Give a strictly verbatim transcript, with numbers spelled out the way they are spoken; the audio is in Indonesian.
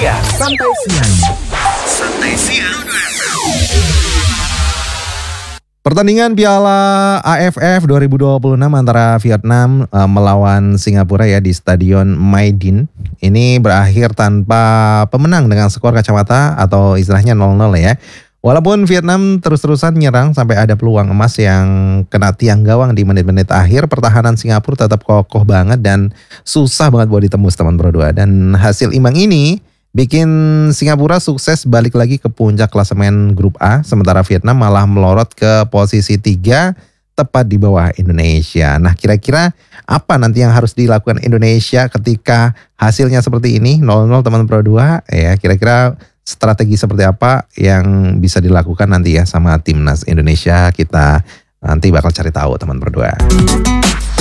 siang. Santai siang. Santai siang. Pertandingan Piala A F F dua ribu dua puluh enam antara Vietnam uh, melawan Singapura ya di Stadion Mai Dinh. Ini berakhir tanpa pemenang dengan skor kacamata atau istilahnya nol nol ya. Walaupun Vietnam terus-terusan nyerang sampai ada peluang emas yang kena tiang gawang di menit-menit akhir, pertahanan Singapura tetap kokoh banget dan susah banget buat ditembus teman Pro dua. Dan hasil imbang ini bikin Singapura sukses balik lagi ke puncak klasemen grup A, sementara Vietnam malah melorot ke posisi tiga tepat di bawah Indonesia. Nah, kira-kira apa nanti yang harus dilakukan Indonesia ketika hasilnya seperti ini nol nol teman Pro dua? Ya, kira-kira strategi seperti apa yang bisa dilakukan nanti ya sama timnas Indonesia, kita nanti bakal cari tahu teman Pro dua.